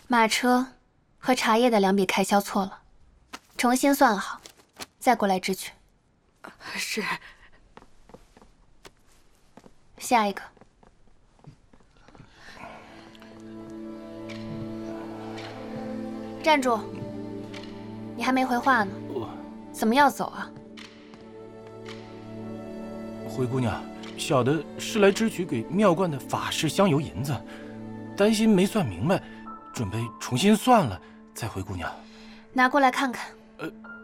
马车和茶叶的2笔开销错了，重新算好，再过来支取。 是。 下一个。站住！你还没回话呢，怎么要走啊？ 灰姑娘，小的是来支取给庙观的法事香油银子，担心没算明白，准备重新算了再回姑娘。 拿过来看看。